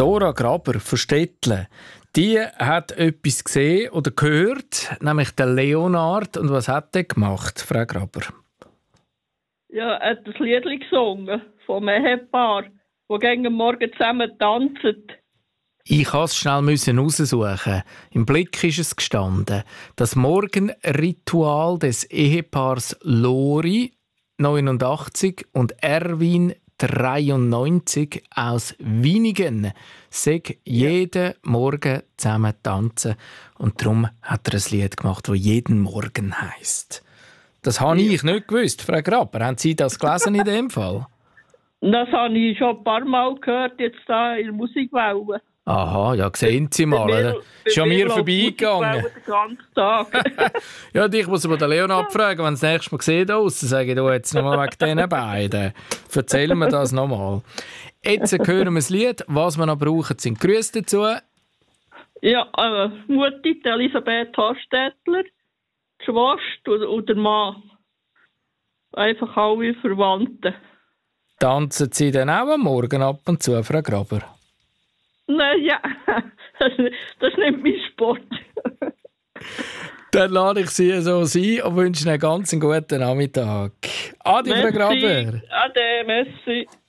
Dora Graber von Stettle, die hat etwas gesehen oder gehört, nämlich den Leonard. Und was hat er gemacht, Frau Graber? Ja, er hat ein Lied gesungen vom Ehepaar, das gegen Morgen zusammen tanzen. Ich musste es schnell raussuchen. Im Blick ist es gestanden. Das Morgenritual des Ehepaars Lori, 89, und Erwin, 93, aus Winigen, sag jeden Morgen zusammen tanzen. Und darum hat er ein Lied gemacht, das «Jeden Morgen» heisst. Das habe ich nicht gewusst, Frau Graber. Haben Sie das gelesen in dem Fall? Das habe ich schon ein paar Mal gehört, jetzt da in der Musikwelle. Aha, ja, sehen Sie mal. Ist an mir vorbeigegangen. Den ganzen Tag. Ja, und ich muss aber den Leonard fragen, wenn das nächste Mal sieht, sage ich jetzt nochmal wegen diesen beiden. Erzählen wir das nochmal. Jetzt hören wir das Lied. Was wir noch brauchen, sind Grüße dazu. Ja, Mutti, die Elisabeth Hostetler, die Schwester und der Mann. Einfach alle Verwandten. Tanzen Sie dann auch am Morgen ab und zu, Frau Graber? Nein, ja, das ist nicht mein Sport. Dann lade ich Sie so sein und wünsche Ihnen einen ganz guten Nachmittag. Adi, Frau Graber. Ade, merci.